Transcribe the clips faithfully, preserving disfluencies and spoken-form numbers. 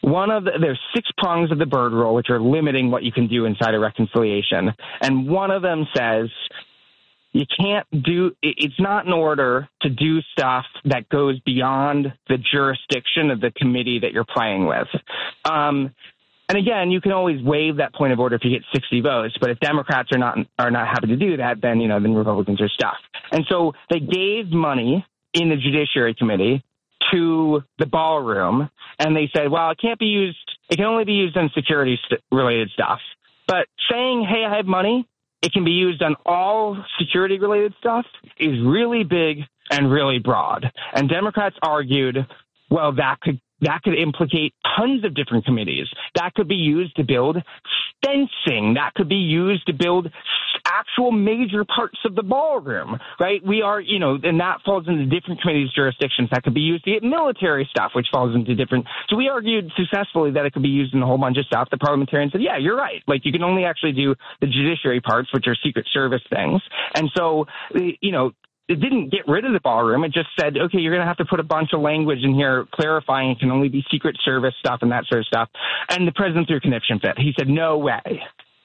one of the, there's six prongs of the Byrd Rule, which are limiting what you can do inside a reconciliation. And one of them says you can't do, it's not in order to do stuff that goes beyond the jurisdiction of the committee that you're playing with. Um, And again, you can always waive that point of order if you get sixty votes. But if Democrats are not are not happy to do that, then, you know, then Republicans are stuck. And so they gave money in the Judiciary Committee to the ballroom, and they said, well, it can't be used. It can only be used on security st- related stuff. But saying, hey, I have money, it can be used on all security related stuff is really big and really broad. And Democrats argued, well, that could That could implicate tons of different committees. That could be used to build fencing. That could be used to build actual major parts of the ballroom, right? We are, you know, and that falls into different committees' jurisdictions. That could be used to get military stuff, which falls into different. So we argued successfully that it could be used in a whole bunch of stuff. The parliamentarians said, yeah, you're right. Like, you can only actually do the judiciary parts, which are Secret Service things. And so, you know, it didn't get rid of the ballroom. It just said, okay, you're going to have to put a bunch of language in here clarifying it can only be Secret Service stuff and that sort of stuff. And the president threw a conniption fit. He said, no way.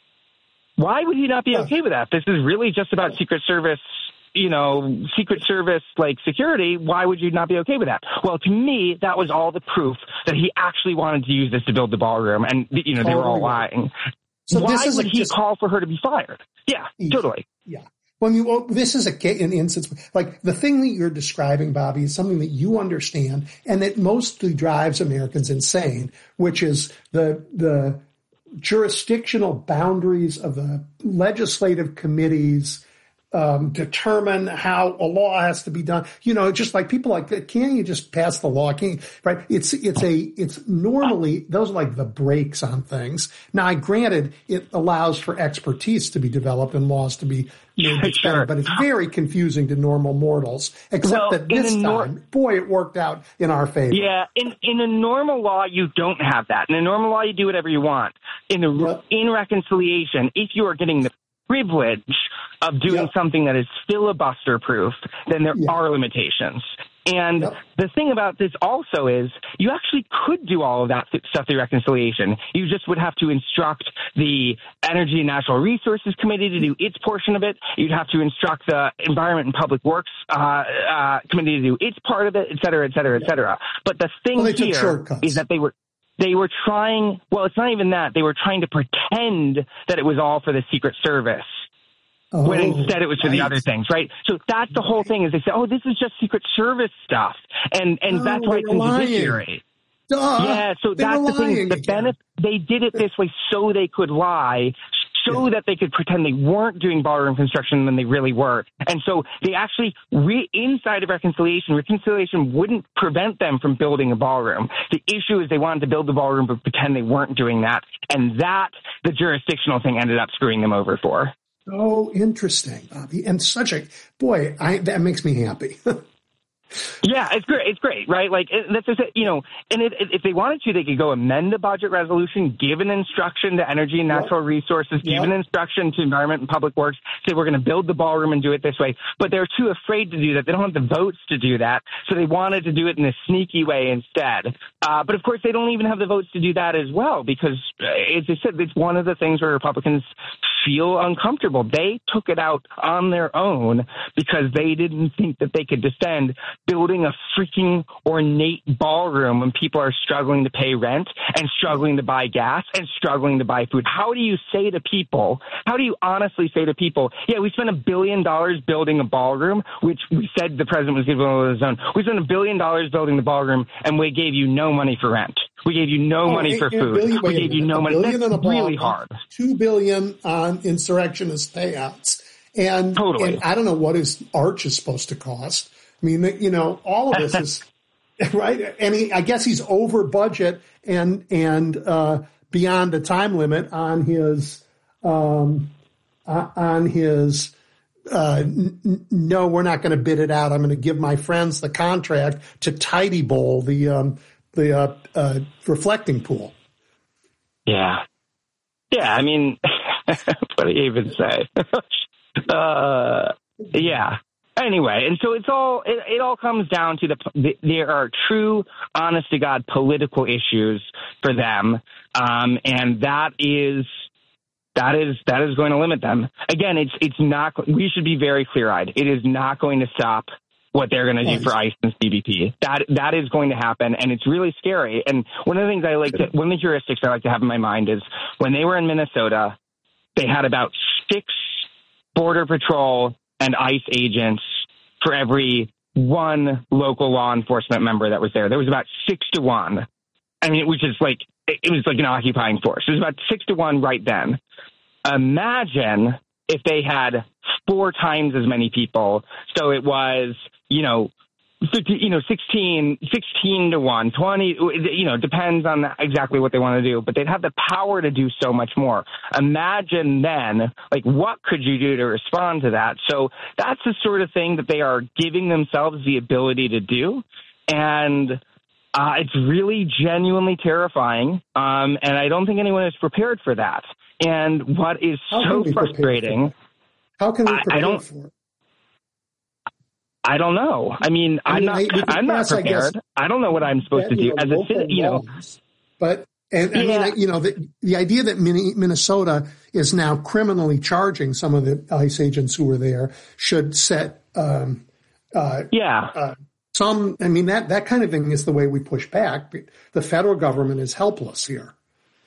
Why would he not be okay with that? This is really just about Secret Service, you know, Secret Service, like, security. Why would you not be okay with that? Well, to me, that was all the proof that he actually wanted to use this to build the ballroom. And, you know, they were all lying. So Why this would he just... call for her to be fired? Yeah, totally. Yeah. Well, I mean, well, this is a, an instance, like the thing that you're describing, Bobby, is something that you understand and that mostly drives Americans insane, which is the the jurisdictional boundaries of the legislative committees um, determine how a law has to be done. You know, just like people like, can't you just pass the law? Can't you, right? It's, it's a, it's normally, those are like the brakes on things. Now, granted, it allows for expertise to be developed and laws to be made sure. better, but it's very confusing to normal mortals, except well, that this nor- time, boy, it worked out in our favor. Yeah. In, in a normal law, you don't have that. In a normal law, you do whatever you want. In the, yep. in reconciliation, if you are getting the privilege of doing yep. something that is filibuster proof, then there yep. are limitations. And yep. the thing about this also is you actually could do all of that stuff through reconciliation. You just would have to instruct the Energy and Natural Resources Committee to do its portion of it. You'd have to instruct the Environment and Public Works uh, uh, Committee to do its part of it, et cetera, et cetera, et cetera. But the thing well, here is that they were They were trying, well, it's not even that. They were trying to pretend that it was all for the Secret Service. Oh, when instead it was for right. the other things, right? So that's the whole thing is they say, oh, this is just Secret Service stuff. And and oh, that's why it's in judiciary. Duh. Yeah, so they that's the thing. The benefit, they did it this way so they could lie, so yeah. that they could pretend they weren't doing ballroom construction when they really were. And so they actually, re- inside of reconciliation, reconciliation wouldn't prevent them from building a ballroom. The issue is they wanted to build the ballroom but pretend they weren't doing that. And that, the jurisdictional thing ended up screwing them over for. Oh, interesting, Bobby. And such a, boy, I, that makes me happy. Yeah, it's great. It's great, right? Like, it, that's just, you know, and it, it, if they wanted to, they could go amend the budget resolution, give an instruction to Energy and Natural yep. Resources, give yep. an instruction to Environment and Public Works, say we're going to build the ballroom and do it this way. But they're too afraid to do that. They don't have the votes to do that. So they wanted to do it in a sneaky way instead. Uh, but of course, they don't even have the votes to do that as well, because, as I said, it's one of the things where Republicans feel uncomfortable. They took it out on their own because they didn't think that they could defend building a freaking ornate ballroom when people are struggling to pay rent and struggling to buy gas and struggling to buy food. How do you say to people, how do you honestly say to people, yeah, we spent a billion dollars building a ballroom, which we said the president was giving on his own. We spent a billion dollars building the ballroom and we gave you no money for rent. We gave you no oh, money for food. Billion, we gave you no money. That's really hard. Two billion on insurrectionist payouts. And, totally. and I don't know what his arch is supposed to cost. I mean, you know, all of this is right. And he, I guess he's over budget and, and, uh, beyond the time limit on his, um, uh, on his, uh, n- no, we're not going to bid it out. I'm going to give my friends the contract to Tidy Bowl, the, um, the, uh, uh, reflecting pool. Yeah. Yeah. I mean, what do you even say? uh, yeah. Anyway, and so it's all it, it all comes down to the, the there are true, honest to God, political issues for them, um, and that is that is that is going to limit them. Again, it's it's not. We should be very clear-eyed. It is not going to stop what they're going to do for ICE and C B P. That that is going to happen, and it's really scary. And one of the things I like to, one of the heuristics I like to have in my mind is when they were in Minnesota, they had about six Border Patrol and ICE agents for every one local law enforcement member that was there. There was about six to one. I mean, which is like, it was like an occupying force. It was about six to one right then. Imagine if they had four times as many people. So it was, you know, fifty, you know, sixteen, sixteen to one, twenty, you know, depends on exactly what they want to do, but they'd have the power to do so much more. Imagine then, like, what could you do to respond to that? So that's the sort of thing that they are giving themselves the ability to do. And uh, it's really genuinely terrifying. Um, and I don't think anyone is prepared for that. And what is How so frustrating. How can we prepare I, I don't, for it? I don't know. I mean, I mean I'm not. I, I'm not prepared. I, guess, I don't know what I'm supposed that, to do know, as a citizen. You know, laws, but and I yeah. mean, I, you know, the, the idea that Minnesota is now criminally charging some of the ICE agents who were there should set. Um, uh, yeah. Uh, some. I mean, that that kind of thing is the way we push back. The federal government is helpless here.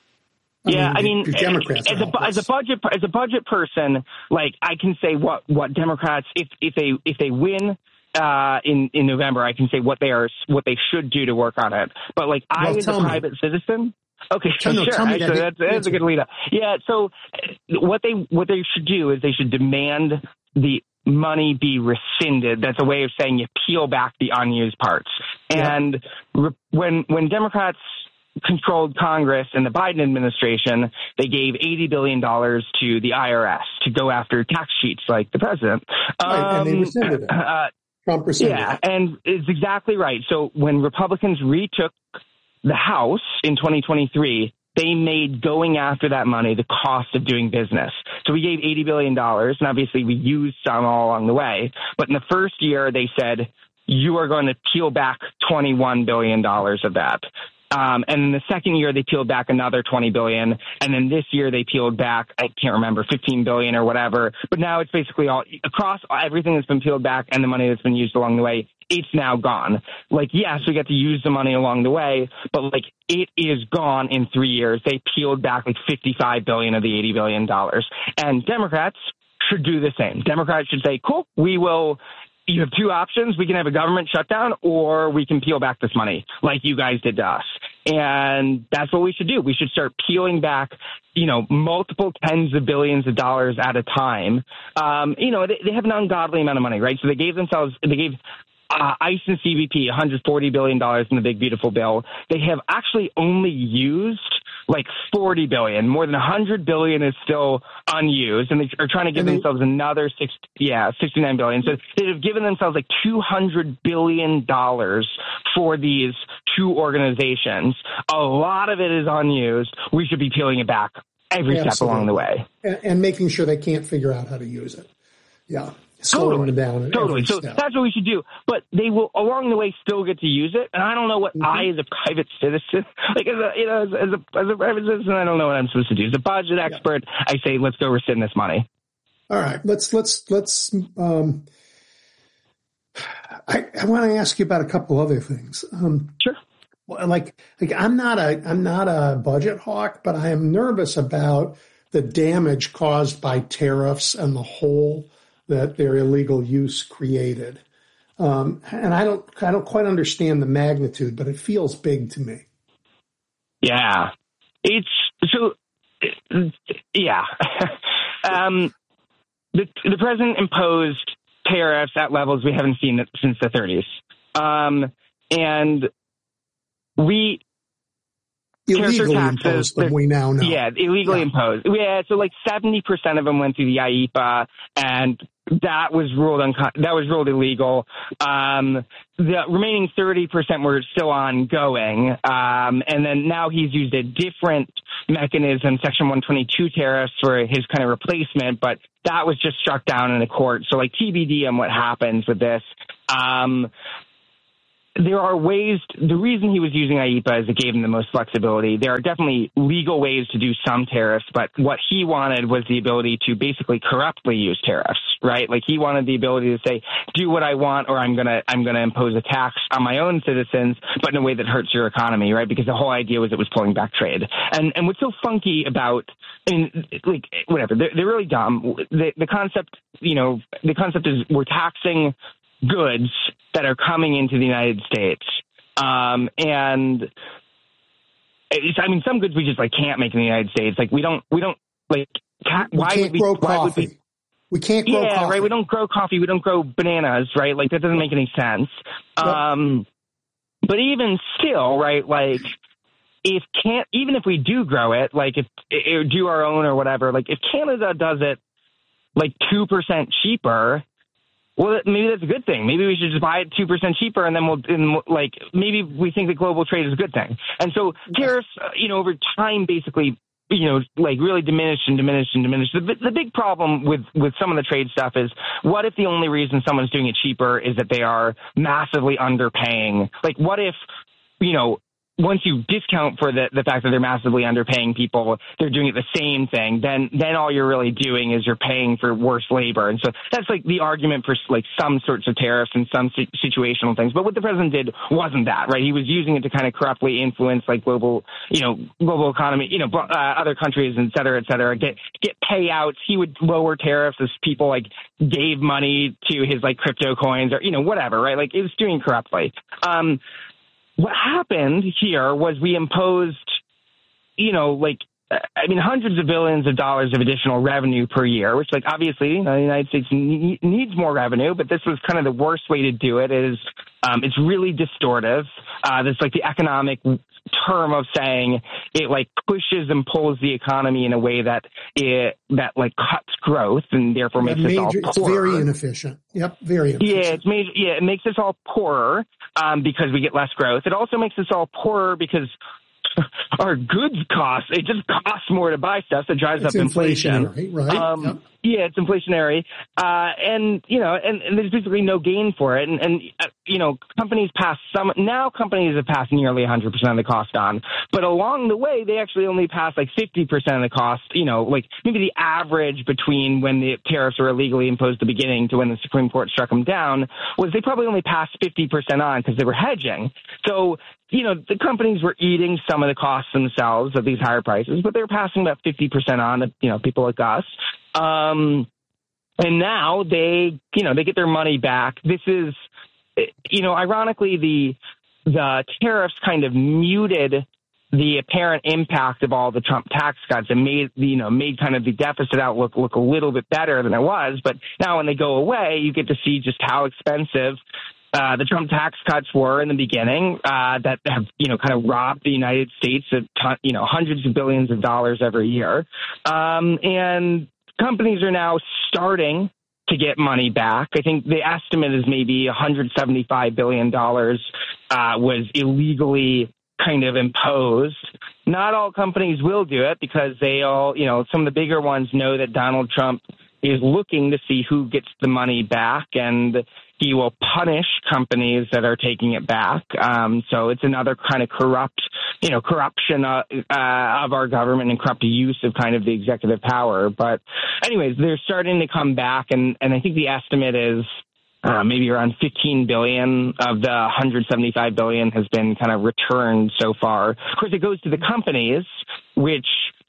I yeah, mean, I mean, the Democrats as a, as a budget as a budget person, like I can say what, what Democrats if if they if they win uh, in in November, I can say what they are what they should do to work on it. But like I well, as a private me. citizen, okay, tell, sure, no, tell me actually, that that's, that's a good lead up. Yeah, so what they what they should do is they should demand the money be rescinded. That's a way of saying you peel back the unused parts. And yeah. when when Democrats controlled Congress and the Biden administration, they gave eighty billion dollars to the I R S to go after tax cheats like the president. Right, um, and they rescinded it. Uh, Trump rescinded yeah, it. And it's exactly right. So when Republicans retook the House in twenty twenty-three, they made going after that money the cost of doing business. So we gave eighty billion dollars, and obviously we used some all along the way. But in the first year, they said, you are going to peel back twenty-one billion dollars of that. Um, and in the second year, they peeled back another twenty billion dollars. And then this year, they peeled back, I can't remember, fifteen billion dollars or whatever. But now it's basically all across everything that's been peeled back and the money that's been used along the way. It's now gone. Like, yes, we get to use the money along the way, but like it is gone in three years. They peeled back like fifty-five billion dollars of the eighty billion dollars. And Democrats should do the same. Democrats should say, cool, we will. You have two options. We can have a government shutdown or we can peel back this money like you guys did to us. And that's what we should do. We should start peeling back, you know, multiple tens of billions of dollars at a time. Um, you know, they, they have an ungodly amount of money, right? So they gave themselves, they gave uh, ICE and C B P one hundred forty billion dollars in the big, beautiful bill. They have actually only used like forty billion dollars. More than one hundred billion dollars is still unused, and they are trying to give and themselves they, another six, yeah, sixty-nine billion dollars. So they have given themselves like two hundred billion dollars for these two organizations. A lot of it is unused. We should be peeling it back every Absolutely. step along the way. And, and making sure they can't figure out how to use it. Yeah. Slowing totally. them down. Totally. So step. That's what we should do. But they will, along the way, still get to use it. And I don't know what mm-hmm. I, as a private citizen, like as a, you know, as, as a as a private citizen, I don't know what I'm supposed to do. As a budget expert, yeah. I say let's go rescind this money. All right. Let's let's let's. Um, I, I want to ask you about a couple other things. Um, sure. Like like I'm not a I'm not a budget hawk, but I am nervous about the damage caused by tariffs and the hole that their illegal use created. Um, and I don't, I don't quite understand the magnitude, but it feels big to me. Yeah. It's so, yeah. um, the, the president imposed tariffs at levels we haven't seen since the thirties. Um, and we, illegally imposed them, we now know. Yeah, illegally yeah. imposed. Yeah, so like seventy percent of them went through the I E P A, and that was ruled unco- that was ruled illegal. Um, the remaining thirty percent were still ongoing, um, and then now he's used a different mechanism, Section one twenty-two tariffs were his kind of replacement, but that was just struck down in the court. So like T B D on what happens with this. Um, There are ways, the reason he was using I E P A is it gave him the most flexibility. There are definitely legal ways to do some tariffs, but what he wanted was the ability to basically corruptly use tariffs, right? Like he wanted the ability to say, do what I want, or I'm going to, I'm going to impose a tax on my own citizens, but in a way that hurts your economy, right? Because the whole idea was it was pulling back trade. And, and what's so funky about, I mean, like, whatever, they're, they're really dumb. The, the concept, you know, the concept is we're taxing goods that are coming into the United States. Um, and it's, I mean, some goods we just like can't make in the United States. Like we don't, we don't like, ca- we why can't would we, grow why coffee. Would we, we can't grow yeah, coffee. right. We don't grow coffee. We don't grow bananas, right? Like that doesn't make any sense. Yep. Um, but even still, right, like if can't, even if we do grow it, like if, if do our own or whatever, like if Canada does it like two percent cheaper, well, maybe that's a good thing. Maybe we should just buy it two percent cheaper, and then we'll, and we'll, like, maybe we think that global trade is a good thing. And so tariffs, uh, you know, over time, basically, you know, like really diminish and diminish and diminish. The, the big problem with, with some of the trade stuff is, what if the only reason someone's doing it cheaper is that they are massively underpaying? Like, what if, you know, once you discount for the, the fact that they're massively underpaying people, they're doing it the same thing, then then all you're really doing is you're paying for worse labor. And so that's like the argument for like some sorts of tariffs and some si- situational things. But what the president did wasn't that, right? He was using it to kind of corruptly influence like global, you know, global economy, you know, uh, other countries, et cetera, et cetera, get, get payouts. He would lower tariffs as people like gave money to his like crypto coins or, you know, whatever, right? Like it was doing corruptly. Um, What happened here was we imposed, you know, like, I mean, hundreds of billions of dollars of additional revenue per year, which, like, obviously, you know, the United States ne- needs more revenue, but this was kind of the worst way to do it. Is um, it's really distortive. Uh, that's like the economic term of saying it, like, pushes and pulls the economy in a way that it that like cuts growth and therefore makes major, us all poorer. It's very inefficient. Yep, very inefficient. Yeah, it's major, yeah, it makes us all poorer um, because we get less growth. It also makes us all poorer because our goods cost, it just costs more to buy stuff, that drives it's up inflation. Right? Um, yep. Yeah, it's inflationary. Uh, and, you know, and, and there's basically no gain for it. And, and uh, you know, companies pass some, now companies have passed nearly one hundred percent of the cost on. But along the way, they actually only pass like fifty percent of the cost, you know, like maybe the average between when the tariffs were illegally imposed at the beginning to when the Supreme Court struck them down was they probably only passed fifty percent on because they were hedging. So, you know, the companies were eating some of the costs themselves of these higher prices, but they were passing about fifty percent on to, you know, people like us. Um, and now they, you know, they get their money back. This is, you know, ironically, the, the tariffs kind of muted the apparent impact of all the Trump tax cuts and made, you know, made kind of the deficit outlook look a little bit better than it was. But now when they go away, you get to see just how expensive Uh, the Trump tax cuts were in the beginning, uh, that have, you know, kind of robbed the United States of, ton, you know, hundreds of billions of dollars every year. Um, and companies are now starting to get money back. I think the estimate is maybe one hundred seventy-five billion dollars uh, was illegally kind of imposed. Not all companies will do it because they all, you know, some of the bigger ones know that Donald Trump is looking to see who gets the money back, and he will punish companies that are taking it back. Um, so it's another kind of corrupt, you know, corruption uh, uh, of our government and corrupt use of kind of the executive power. But anyways, they're starting to come back, and, and I think the estimate is uh, maybe around fifteen billion of the one hundred seventy-five billion has been kind of returned so far. Of course, it goes to the companies, which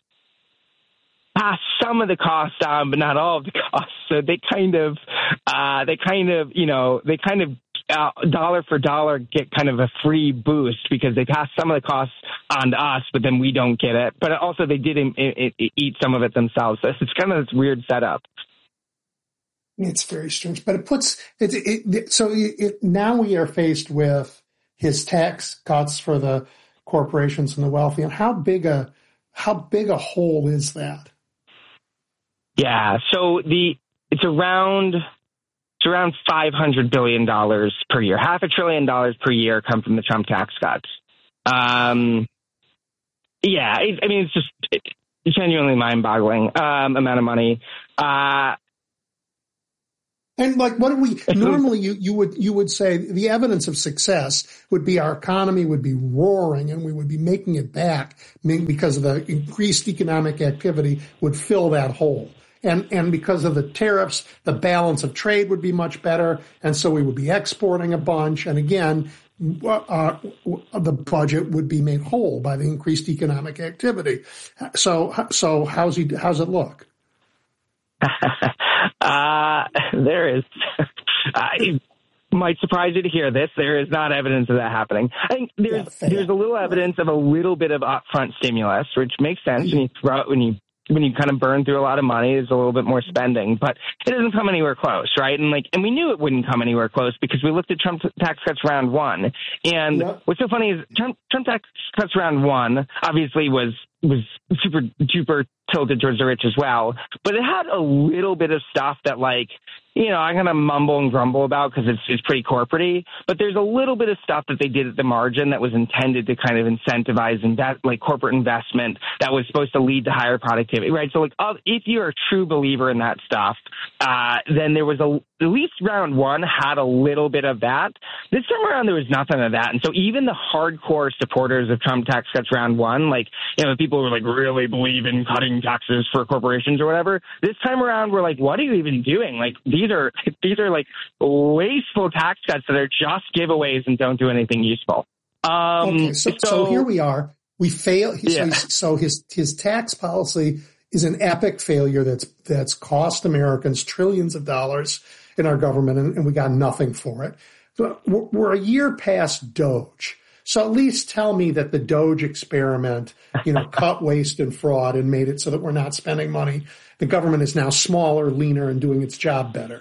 pass some of the costs on, but not all of the costs. So they kind of, uh, they kind of, you know, they kind of uh, dollar for dollar get kind of a free boost because they pass some of the costs on to us, but then we don't get it. But also they did in, in, in, eat some of it themselves. So it's kind of this weird setup. It's very strange, but it puts it. it, it so it, it, now we are faced with his tax cuts for the corporations and the wealthy, and how big a how big a hole is that? Yeah, so the it's around it's around five hundred billion dollars per year. Half a trillion dollars per year come from the Trump tax cuts. Um, Yeah, it, I mean, it's just it, genuinely mind-boggling um, amount of money. Uh, And like, what do we normally you, you would you would say the evidence of success would be our economy would be roaring and we would be making it back because of the increased economic activity would fill that hole. And and because of the tariffs, the balance of trade would be much better. And so we would be exporting a bunch. And again, uh, the budget would be made whole by the increased economic activity. So so how's he how's it look? uh, there is, uh, it might surprise you to hear this. There is not evidence of that happening. I think there's, yeah, there's a little evidence of a little bit of upfront stimulus, which makes sense when you throw when you, when you kind of burn through a lot of money, there's a little bit more spending, but it doesn't come anywhere close, right? And like, and we knew it wouldn't come anywhere close because we looked at Trump tax cuts round one. And yeah. what's so funny is Trump, Trump tax cuts round one obviously was, was super duper tilted towards the rich as well, but it had a little bit of stuff that like, you know, I'm going to mumble and grumble about because it's, it's pretty corporate-y, but there's a little bit of stuff that they did at the margin that was intended to kind of incentivize invest, like corporate investment that was supposed to lead to higher productivity, right? So like, if you're a true believer in that stuff, uh, then there was a, at least round one had a little bit of that. This time around, there was nothing of that. And so even the hardcore supporters of Trump tax cuts round one, like, you know, the people who were like really believe in cutting taxes for corporations or whatever, this time around, we're like, what are you even doing? Like, these are, these are like wasteful tax cuts that are just giveaways and don't do anything useful. Um, okay, so, so, so here we are. We fail. Yeah. So, so his, his tax policy is an epic failure that's, that's cost Americans trillions of dollars in our government, and, and we got nothing for it. So we're, we're a year past Doge. So at least tell me that the Doge experiment, you know, cut waste and fraud and made it so that we're not spending money. The government is now smaller, leaner, and doing its job better.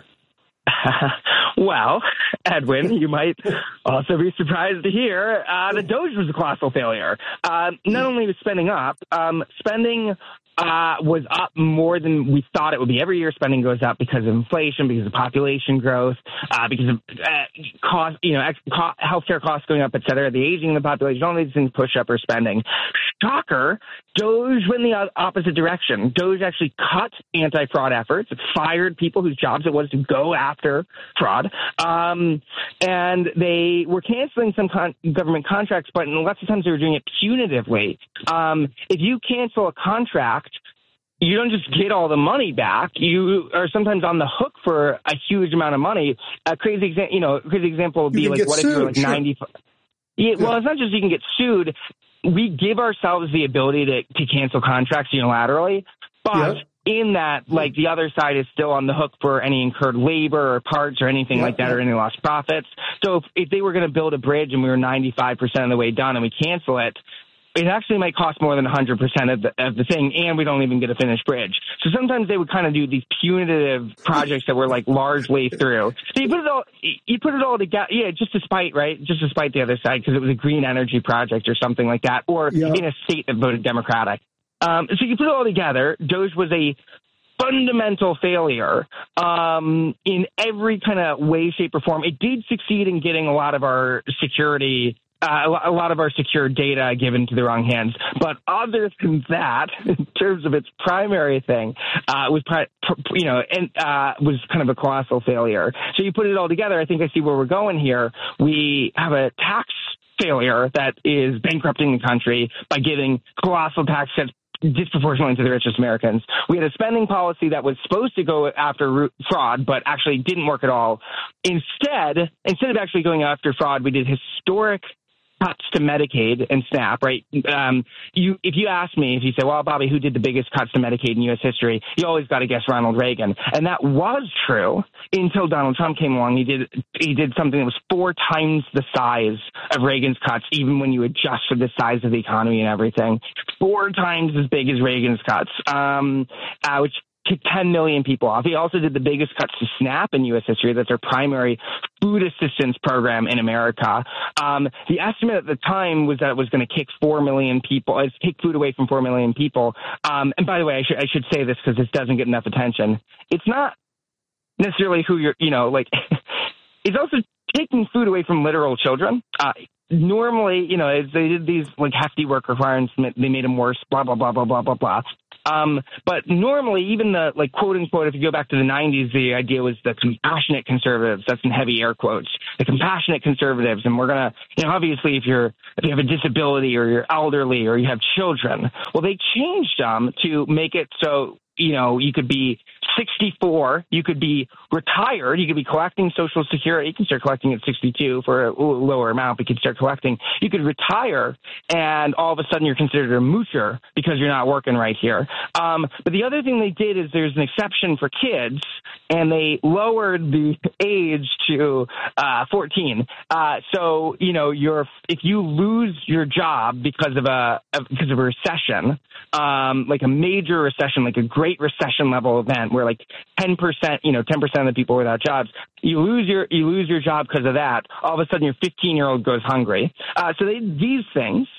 Well, Edwin, you might also be surprised to hear uh, the Doge was a colossal failure. Uh, not only was spending up, um, spending uh, was up more than we thought it would be. Every year spending goes up because of inflation, because of population growth, uh, because of uh, cost, you know, ex- co- healthcare costs going up, et cetera, the aging of the population, all these things push up our spending. Shocker, Doge went in the opposite direction. Doge actually cut anti-fraud efforts. It fired people whose jobs it was to go after fraud. Um, and they were canceling some con- government contracts, but lots of times they were doing it punitively. Um, if you cancel a contract, you don't just get all the money back. You are sometimes on the hook for a huge amount of money. A crazy example, you know, a crazy example would be like, what sued, if you're like sure. ninety? Yeah, well, yeah. It's not just you can get sued. We give ourselves the ability to, to cancel contracts unilaterally, but yep. in that, like, the other side is still on the hook for any incurred labor or parts or anything yep, like that yep. or any lost profits. So if, if they were going to build a bridge and we were ninety-five percent of the way done and we cancel it, it actually might cost more than one hundred percent of the, of the thing, and we don't even get a finished bridge. So sometimes they would kind of do these punitive projects that were like largely through. So you put it all, you put it all together, yeah, just to spite, right? Just to spite the other side because it was a green energy project or something like that, or yeah. in a state that voted Democratic. Um, so you put it all together, Doge was a fundamental failure um, in every kind of way, shape, or form. It did succeed in getting a lot of our security Uh, a lot of our secure data given to the wrong hands. But other than that, in terms of its primary thing, uh, was, pri- you know, and, uh, was kind of a colossal failure. So you put it all together, I think I see where we're going here. We have a tax failure that is bankrupting the country by giving colossal tax cuts disproportionately to the richest Americans. We had a spending policy that was supposed to go after fraud, but actually didn't work at all. Instead, instead of actually going after fraud, we did historic cuts to Medicaid and SNAP, right? Um, you, if you ask me, if you say, well, Bobby, who did the biggest cuts to Medicaid in U S history? You always got to guess Ronald Reagan. And that was true until Donald Trump came along. He did, he did something that was four times the size of Reagan's cuts, even when you adjust for the size of the economy and everything. Four times as big as Reagan's cuts, um, uh, which kicked ten million people off. He also did the biggest cuts to SNAP in U S history. That's our primary food assistance program in America. Um, the estimate at the time was that it was going to kick four million people, uh, take food away from four million people. Um, and by the way, I should, I should say this because this doesn't get enough attention. It's not necessarily who you're, you know, like, it's also taking food away from literal children. Uh, normally, you know, as they did these like hefty work requirements, they made them worse, blah, blah, blah, blah, blah, blah, blah. Um, but normally, even the, like, quote unquote, if you go back to the nineties, the idea was the compassionate conservatives, that's in heavy air quotes, the compassionate conservatives. And we're going to, you know, obviously, if you're, if you have a disability or you're elderly or you have children, well, they changed them to make it so, you know, you could be sixty-four, you could be retired, you could be collecting Social Security. You can start collecting at sixty-two for a lower amount, but you can start collecting. You could retire, and all of a sudden you're considered a moocher because you're not working right here. Um, but the other thing they did is there's an exception for kids, and they lowered the age to uh, fourteen. Uh, so, you know, you're, if you lose your job because of a, because of a recession, um, like a major recession, like a great recession level event where like ten percent, you know, ten percent of the people without jobs, you lose your, you lose your job because of that. All of a sudden your fifteen year old goes hungry. Uh, so they, these things,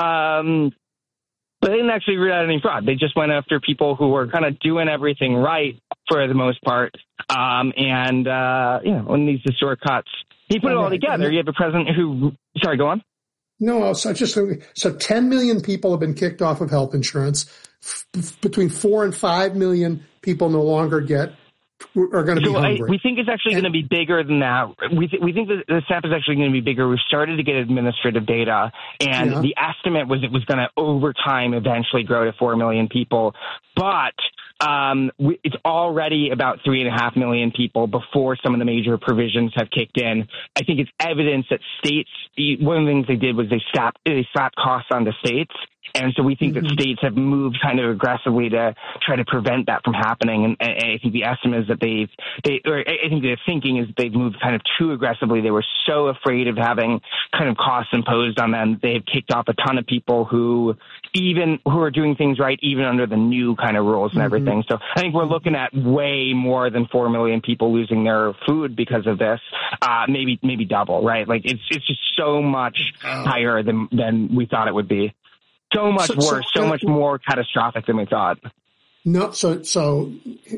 um, but they didn't actually root out any fraud. They just went after people who were kind of doing everything right for the most part. Um, and, uh, you know, in these historic cuts, you put all it all right. together. You have a president who, sorry, go on. No, so just so ten million people have been kicked off of health insurance. F- between four and five million people no longer get are going to so be hungry. I, we think it's actually going to be bigger than that. We th- we think that the sample is actually going to be bigger. We've started to get administrative data, and yeah. the estimate was it was going to over time eventually grow to four million people, but um, we, it's already about three and a half million people before some of the major provisions have kicked in. I think it's evidence that states. One of the things they did was they slapped they slapped costs onto states. And so we think mm-hmm. that states have moved kind of aggressively to try to prevent that from happening. And, and I think the estimate is that they've, they, or I think their thinking is they've moved kind of too aggressively. They were so afraid of having kind of costs imposed on them. They've kicked off a ton of people who even, who are doing things right, even under the new kind of rules and mm-hmm. everything. So I think we're looking at way more than four million people losing their food because of this. Uh, maybe, maybe double, right? Like it's, it's just so much oh. higher than, than we thought it would be. So much so, worse, so, so much more catastrophic than we thought. No, so so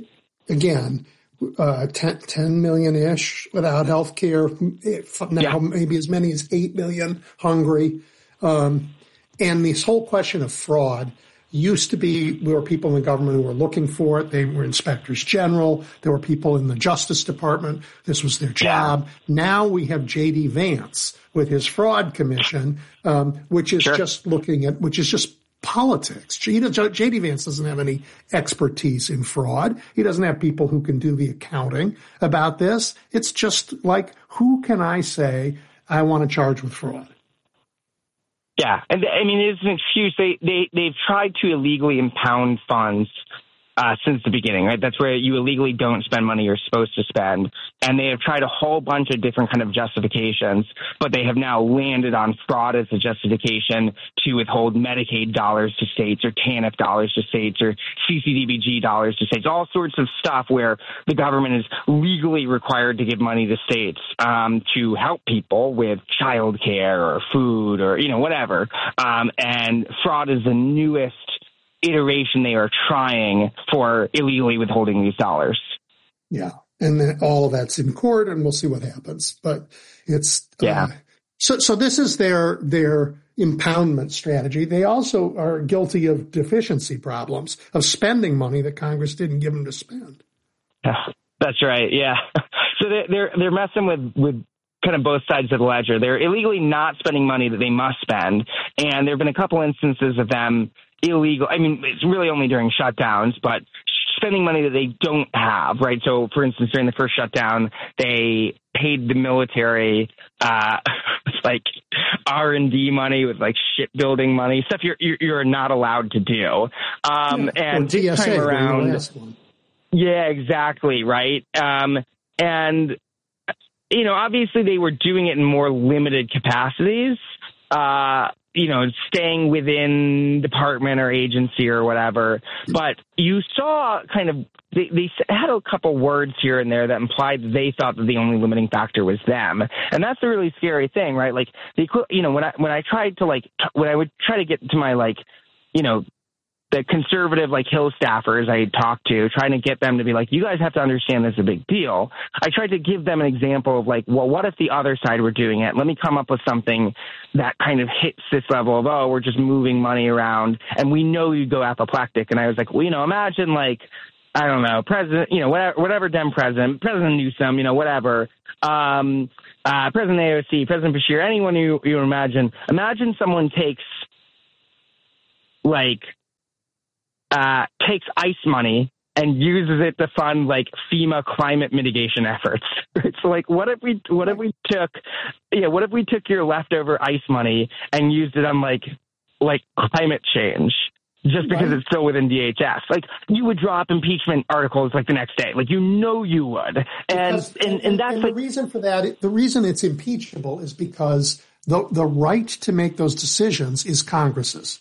again, uh, ten, ten million-ish without health care. Now yeah. maybe as many as eight million hungry. Um, and this whole question of fraud used to be there were people in the government who were looking for it. They were inspectors general. There were people in the Justice Department. This was their job. Yeah. Now we have J D Vance with his fraud commission, um, which is sure. just looking at, which is just politics. J D Vance doesn't have any expertise in fraud. He doesn't have people who can do the accounting about this. It's just like, who can I say I want to charge with fraud? Yeah, and I mean, it's an excuse. They, they, they've tried to illegally impound funds uh, since the beginning, right? That's where you illegally don't spend money you're supposed to spend. And they have tried a whole bunch of different kind of justifications, but they have now landed on fraud as a justification to withhold Medicaid dollars to states or TANF dollars to states or C C D B G dollars to states, all sorts of stuff where the government is legally required to give money to states um, to help people with child care or food or, you know, whatever. Um, and fraud is the newest iteration they are trying for illegally withholding these dollars. Yeah. And then all of that's in court, and we'll see what happens. But it's yeah. Uh, so so this is their their impoundment strategy. They also are guilty of deficiency problems, of spending money that Congress didn't give them to spend. Yeah, that's right. Yeah. So they're they're they're messing with with kind of both sides of the ledger. They're illegally not spending money that they must spend, and there have been a couple instances of them illegal. I mean, it's really only during shutdowns, but spending money that they don't have, right? So, for instance, during the first shutdown, they paid the military uh, like R and D money with like shipbuilding money, stuff you're you're not allowed to do. Um, yeah. And well, this time around, yeah, exactly, right. Um, and you know, obviously, they were doing it in more limited capacities. Uh, you know, staying within department or agency or whatever. But you saw kind of, they, they had a couple words here and there that implied that they thought that the only limiting factor was them. And that's the really scary thing, right? Like, the, you know, when I, when I tried to like, when I would try to get to my like, you know, the conservative, like, Hill staffers I talked to, trying to get them to be like, you guys have to understand this is a big deal. I tried to give them an example of, like, well, what if the other side were doing it? Let me come up with something that kind of hits this level of, oh, we're just moving money around, and we know you go apoplectic. And I was like, well, you know, imagine, like, I don't know, president, you know, whatever, whatever Dem president, President Newsom, you know, whatever, um, uh, President A O C, President Bashir, anyone you, you imagine, imagine someone takes, like, uh, takes ICE money and uses it to fund, like, FEMA climate mitigation efforts. It's like, what if we, what if we took, yeah, what if we took your leftover ICE money and used it on, like, like climate change? Just because right. It's still within D H S. Like, you would drop impeachment articles like the next day. Like, you know you would. And because, and, and, and that's and like, the reason for that, the reason it's impeachable is because the the right to make those decisions is Congress's.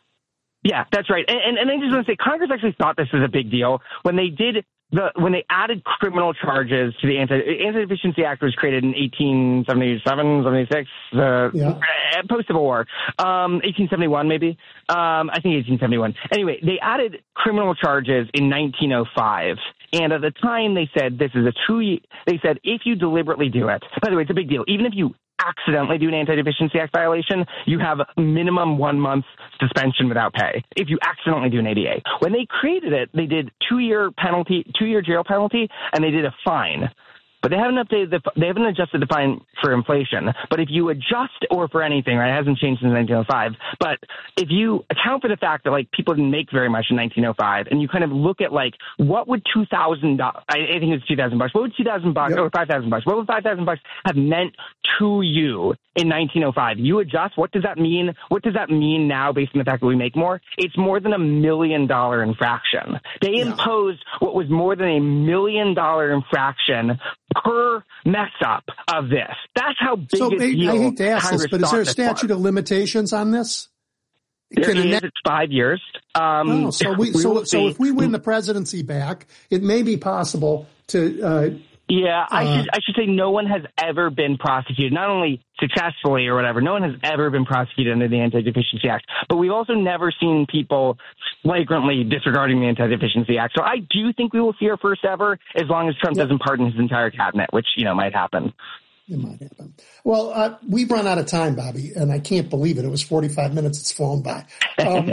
Yeah, that's right. And, and, and I just want to say, Congress actually thought this was a big deal when they did the when they added criminal charges to the Anti Anti-Deficiency Act was created in eighteen seventy-seven, seventy-six, uh, yeah. post-Civil War, um, eighteen seventy-one maybe. Um, I think eighteen seventy-one. Anyway, they added criminal charges in nineteen oh five. And at the time, they said this is a two. They said if you deliberately do it. By the way, it's a big deal. Even if you accidentally do an Anti-Deficiency Act violation, you have minimum one month suspension without pay if you accidentally do an A D A. When they created it, they did two-year penalty, two-year jail penalty, and they did a fine. But they haven't updated the, they haven't adjusted the fine for inflation. But if you adjust or for anything, right, it hasn't changed since nineteen oh five. But if you account for the fact that, like, people didn't make very much in nineteen oh five, and you kind of look at, like, what would two thousand dollars, I think it was two thousand bucks, what would two thousand bucks, yep. or five thousand bucks, what would five thousand bucks have meant to you in nineteen oh five? You adjust, what does that mean? What does that mean now based on the fact that we make more? It's more than a million dollar infraction. They yeah. imposed what was more than a million dollar infraction per mess up of this. That's how big so, a deal I hate to ask Congress this, but is there a statute was. of limitations on this? There Can is. Ne- it's five years. Um, oh, so we, we so, so if we win the presidency back, it may be possible to. Uh, yeah, I uh, should I should say no one has ever been prosecuted, not only successfully or whatever. No one has ever been prosecuted under the Anti-Deficiency Act. But we've also never seen people flagrantly disregarding the Anti-Deficiency Act. So I do think we will see our first ever, as long as Trump yeah. doesn't pardon his entire cabinet, which, you know, might happen. It might happen. Well, uh, we've run out of time, Bobby, and I can't believe it. It was forty-five minutes. It's flown by. Um,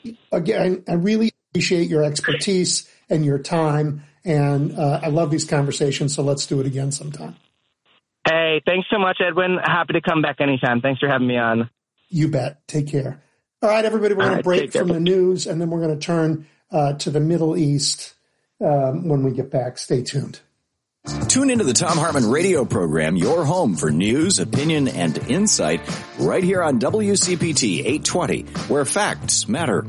again, I really appreciate your expertise and your time, and uh, I love these conversations, so let's do it again sometime. Hey, thanks so much, Edwin. Happy to come back anytime. Thanks for having me on. You bet. Take care. All right, everybody, we're going to break from the news, and then we're going to turn uh, to the Middle East um, when we get back. Stay tuned. Tune into the Thom Hartmann radio program, your home for news, opinion, and insight, right here on W C P T eight twenty, where facts matter.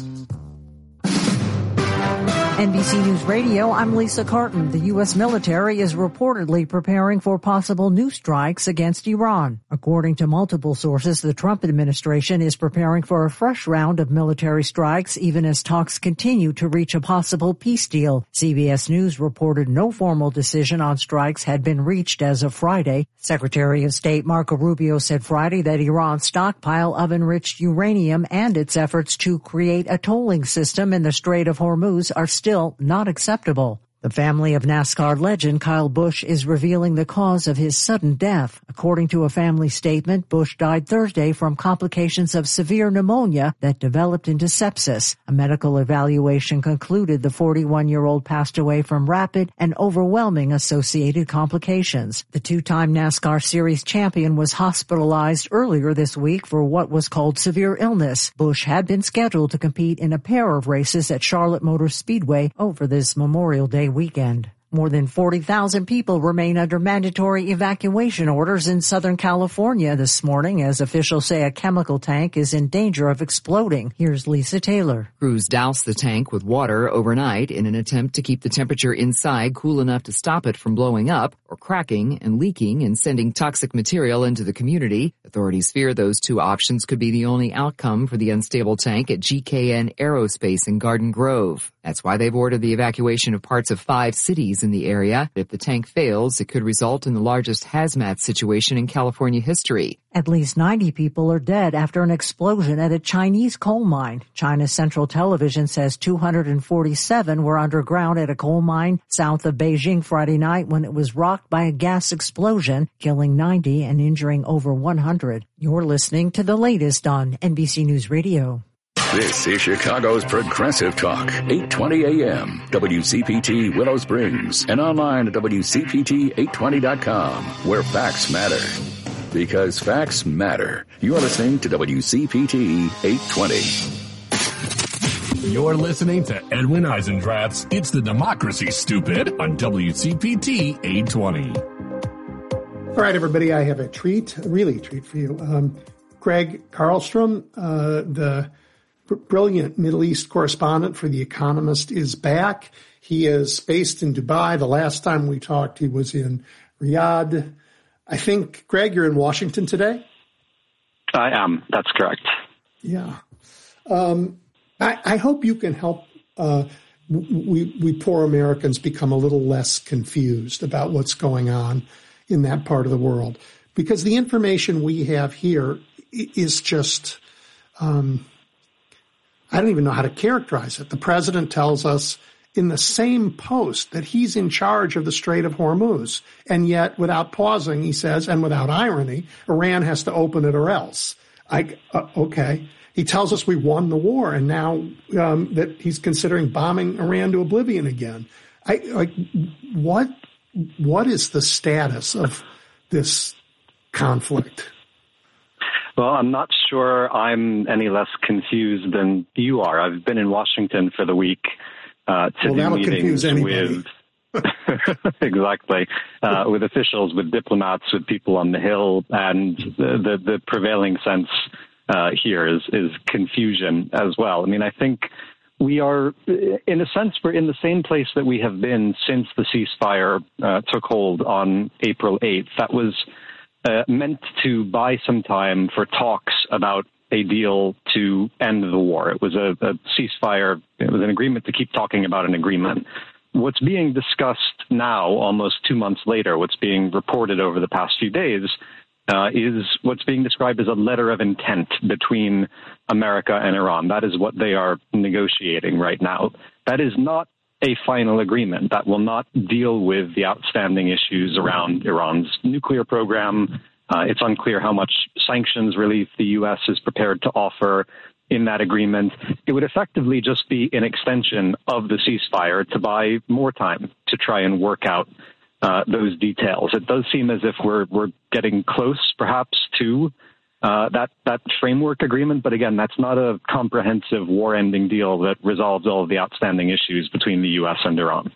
N B C News Radio, I'm Lisa Carton. The U S military is reportedly preparing for possible new strikes against Iran. According to multiple sources, the Trump administration is preparing for a fresh round of military strikes, even as talks continue to reach a possible peace deal. C B S News reported no formal decision on strikes had been reached as of Friday. Secretary of State Marco Rubio said Friday that Iran's stockpile of enriched uranium and its efforts to create a tolling system in the Strait of Hormuz are still Still not acceptable. The family of NASCAR legend Kyle Busch is revealing the cause of his sudden death. According to a family statement, Busch died Thursday from complications of severe pneumonia that developed into sepsis. A medical evaluation concluded the forty-one-year-old passed away from rapid and overwhelming associated complications. The two-time NASCAR Series champion was hospitalized earlier this week for what was called severe illness. Busch had been scheduled to compete in a pair of races at Charlotte Motor Speedway over this Memorial Day weekend. More than forty thousand people remain under mandatory evacuation orders in Southern California this morning as officials say a chemical tank is in danger of exploding. Here's Lisa Taylor. Crews doused the tank with water overnight in an attempt to keep the temperature inside cool enough to stop it from blowing up or cracking and leaking and sending toxic material into the community. Authorities fear those two options could be the only outcome for the unstable tank at G K N Aerospace in Garden Grove. That's why they've ordered the evacuation of parts of five cities in the area. If the tank fails, it could result in the largest hazmat situation in California history. At least ninety people are dead after an explosion at a Chinese coal mine. China's Central Television says two hundred forty-seven were underground at a coal mine south of Beijing Friday night when it was rocked by a gas explosion, killing ninety and injuring over one hundred. You're listening to the latest on N B C News Radio. This is Chicago's Progressive Talk, eight twenty A M, W C P T Willow Springs, and online at W C P T eight twenty dot com, where facts matter. Because facts matter. You're listening to W C P T eight twenty. You're listening to Edwin Eisendrath's It's the Democracy, Stupid, on W C P T eight twenty. All right, everybody, I have a treat, a really treat for you. Um, Greg Carlstrom, uh, the br- brilliant Middle East correspondent for The Economist, is back. He is based in Dubai. The last time we talked, he was in Riyadh. I think, Greg, you're in Washington today? I am. That's correct. Yeah. Um, I, I hope you can help uh, we, we poor Americans become a little less confused about what's going on in that part of the world. Because the information we have here is just, um, I don't even know how to characterize it. The president tells us in the same post that he's in charge of the Strait of Hormuz. And yet, without pausing, he says, and without irony, Iran has to open it or else. I, uh, okay. He tells us we won the war, and now um, that he's considering bombing Iran to oblivion again. I like what? What is the status of this conflict? Well, I'm not sure I'm any less confused than you are. I've been in Washington for the week. Uh, to well, do meetings with exactly uh, with officials, with diplomats, with people on the Hill, and the the, the prevailing sense uh, here is is confusion as well. I mean, I think we are, in a sense, we're in the same place that we have been since the ceasefire uh, took hold on April eighth. That was uh, meant to buy some time for talks about a deal to end the war. It was a, a ceasefire. It was an agreement to keep talking about an agreement. What's being discussed now, almost two months later, what's being reported over the past few days, uh, is what's being described as a letter of intent between America and Iran. That is what they are negotiating right now. That is not a final agreement. That will not deal with the outstanding issues around Iran's nuclear program. Uh, it's unclear how much sanctions relief the U S is prepared to offer in that agreement. It would effectively just be an extension of the ceasefire to buy more time to try and work out uh, those details. It does seem as if we're we're getting close, perhaps, to uh, that that framework agreement. But again, that's not a comprehensive war-ending deal that resolves all of the outstanding issues between the U S and Iran.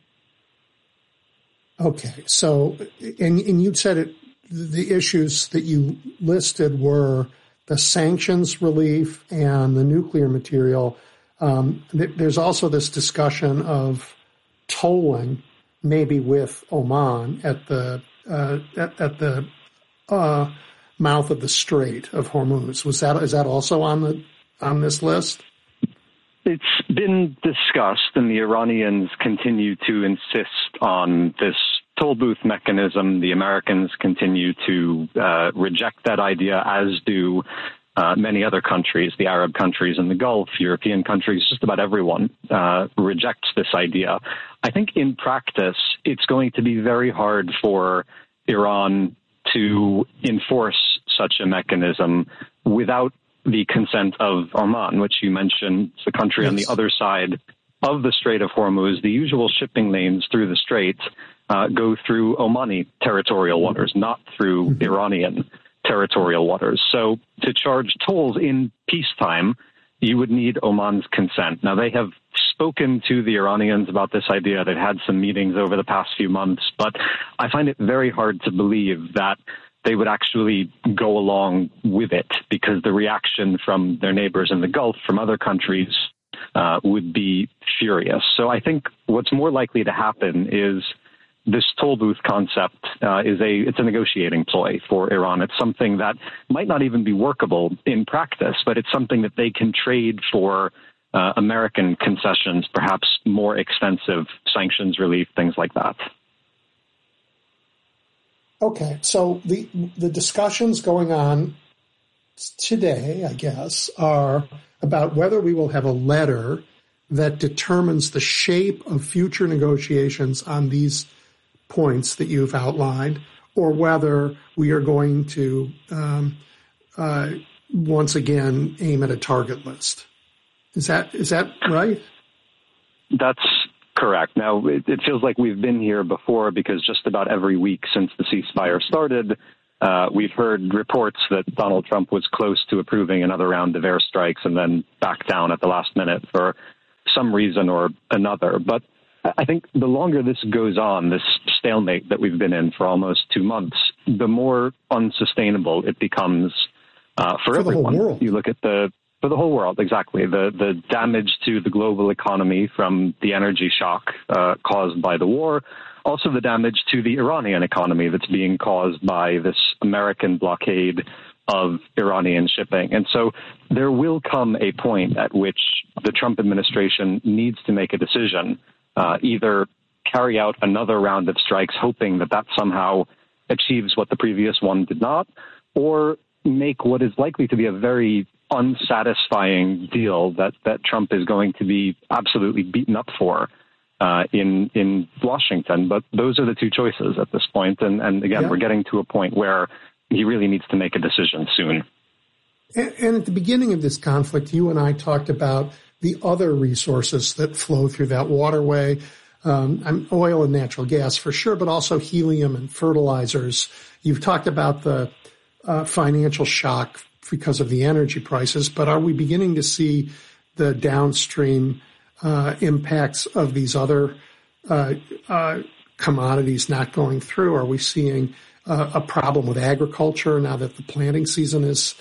Okay, so and and you said it. The issues that you listed were the sanctions relief and the nuclear material. Um, th- there's also this discussion of tolling, maybe with Oman at the uh, at, at the uh, mouth of the Strait of Hormuz. Was that is that also on the on this list? It's been discussed, and the Iranians continue to insist on this toll booth mechanism. The Americans continue to uh, reject that idea, as do uh, many other countries, the Arab countries in the Gulf, European countries, just about everyone uh, rejects this idea. I think in practice, it's going to be very hard for Iran to enforce such a mechanism without the consent of Oman, which you mentioned, is the country yes. on the other side of the Strait of Hormuz. The usual shipping lanes through the Strait Uh, go through Omani territorial waters, not through mm-hmm. Iranian territorial waters. So to charge tolls in peacetime, you would need Oman's consent. Now, they have spoken to the Iranians about this idea. They've had some meetings over the past few months, but I find it very hard to believe that they would actually go along with it, because the reaction from their neighbors in the Gulf, from other countries, uh, would be furious. So I think what's more likely to happen is this toll booth concept uh, is a it's a negotiating ploy for Iran. It's something that might not even be workable in practice, but it's something that they can trade for uh, American concessions, perhaps more extensive sanctions relief, things like that. Okay, so the the discussions going on today, I guess, are about whether we will have a letter that determines the shape of future negotiations on these points that you've outlined, or whether we are going to um, uh, once again aim at a target list. Is that is that right? That's correct. Now, it, it feels like we've been here before because just about every week since the ceasefire started, uh, we've heard reports that Donald Trump was close to approving another round of airstrikes and then backed down at the last minute for some reason or another. But I think the longer this goes on, this stalemate that we've been in for almost two months, the more unsustainable it becomes uh, for, for everyone. The whole world. You look at the For the whole world, exactly. The the damage to the global economy from the energy shock uh, caused by the war, also the damage to the Iranian economy that's being caused by this American blockade of Iranian shipping. And so there will come a point at which the Trump administration needs to make a decision, uh, either carry out another round of strikes, hoping that that somehow achieves what the previous one did not, or make what is likely to be a very unsatisfying deal that, that Trump is going to be absolutely beaten up for uh, in in Washington. But those are the two choices at this point. And, and again, yeah. we're getting to a point where he really needs to make a decision soon. And, and at the beginning of this conflict, you and I talked about the other resources that flow through that waterway, um, oil and natural gas for sure, but also helium and fertilizers. You've talked about the uh, financial shock because of the energy prices, but are we beginning to see the downstream uh, impacts of these other uh, uh, commodities not going through? Are we seeing uh, a problem with agriculture now that the planting season is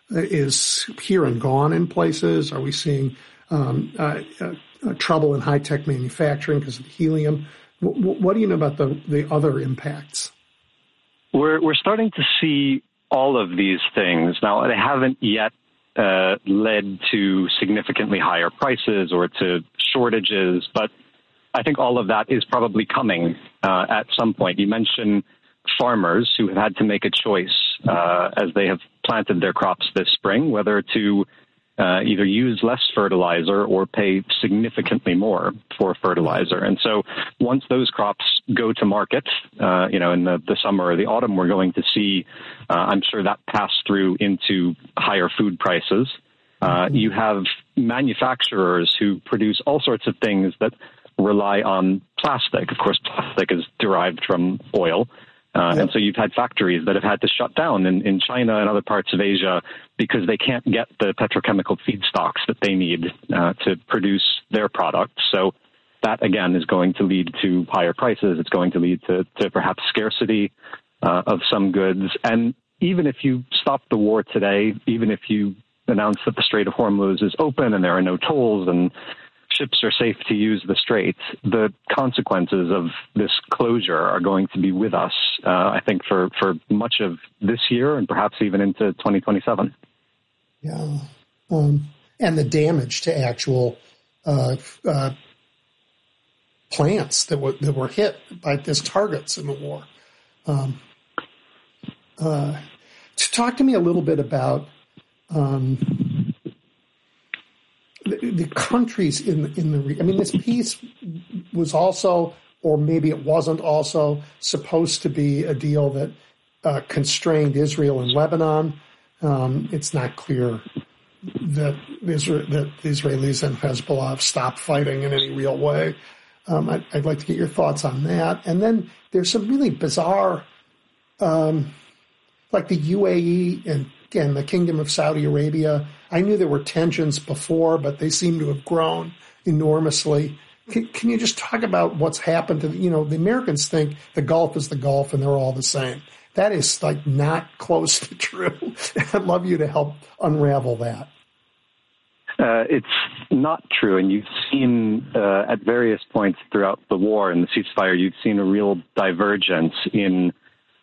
is here and gone in places? Are we seeing um, uh, uh, trouble in high-tech manufacturing because of the helium? W- what do you know about the, the other impacts? We're we're starting to see all of these things. Now, they haven't yet uh, led to significantly higher prices or to shortages, but I think all of that is probably coming uh, at some point. You mentioned farmers who have had to make a choice uh, as they have planted their crops this spring, whether to uh, either use less fertilizer or pay significantly more for fertilizer. And so once those crops go to market, uh, you know, in the, the summer or the autumn, we're going to see, uh, I'm sure, that pass through into higher food prices. Uh, you have manufacturers who produce all sorts of things that rely on plastic. Of course, plastic is derived from oil. Uh, yep. And so you've had factories that have had to shut down in, in China and other parts of Asia because they can't get the petrochemical feedstocks that they need uh, to produce their products. So that, again, is going to lead to higher prices. It's going to lead to, to perhaps scarcity uh, of some goods. And even if you stop the war today, even if you announce that the Strait of Hormuz is open and there are no tolls and ships are safe to use the strait, the consequences of this closure are going to be with us, uh, I think, for, for much of this year and perhaps even into twenty twenty-seven. Yeah. Um, and the damage to actual uh, uh, plants that were, that were hit by these targets in the war. Um, uh, to talk to me a little bit about um, The, the countries in in the, I mean, this peace was also, or maybe it wasn't also, supposed to be a deal that uh, constrained Israel and Lebanon. Um, it's not clear that, Israel, that the Israelis and Hezbollah have stopped fighting in any real way. Um, I, I'd like to get your thoughts on that. And then there's some really bizarre, um, like the U A E and, again, the Kingdom of Saudi Arabia. I knew there were tensions before, but they seem to have grown enormously. Can, can you just talk about what's happened to, you know, the Americans think the Gulf is the Gulf and they're all the same. That is like not close to true. I'd love you to help unravel that. Uh, it's not true. And you've seen uh, at various points throughout the war and the ceasefire, you've seen a real divergence in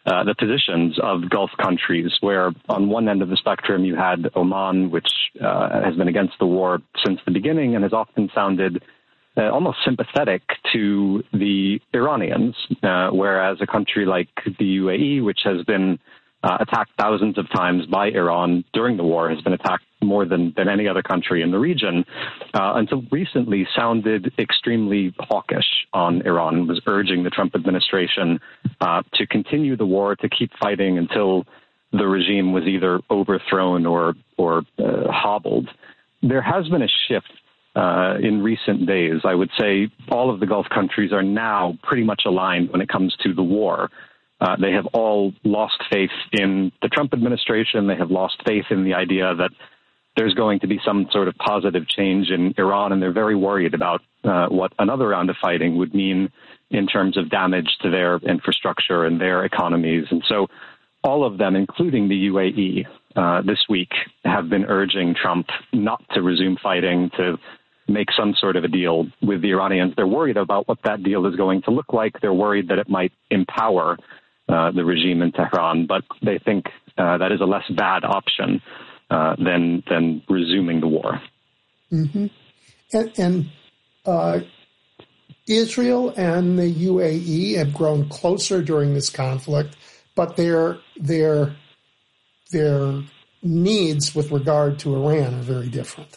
uh, the positions of Gulf countries, where on one end of the spectrum you had Oman, which uh, has been against the war since the beginning and has often sounded uh, almost sympathetic to the Iranians, uh, whereas a country like the U A E, which has been uh, attacked thousands of times by Iran during the war, has been attacked more than, than any other country in the region, uh, until recently sounded extremely hawkish on Iran, was urging the Trump administration uh, to continue the war, to keep fighting until the regime was either overthrown or, or uh, hobbled. There has been a shift uh, in recent days. I would say all of the Gulf countries are now pretty much aligned when it comes to the war. Uh, they have all lost faith in the Trump administration. They have lost faith in the idea that there's going to be some sort of positive change in Iran, and they're very worried about uh, what another round of fighting would mean in terms of damage to their infrastructure and their economies. And so all of them, including the U A E, uh, this week have been urging Trump not to resume fighting, to make some sort of a deal with the Iranians. They're worried about what that deal is going to look like. They're worried that it might empower uh, the regime in Tehran, but they think uh, that is a less bad option Uh, than than resuming the war. Mm-hmm. And, and uh, Israel and the U A E have grown closer during this conflict, but their their their needs with regard to Iran are very different.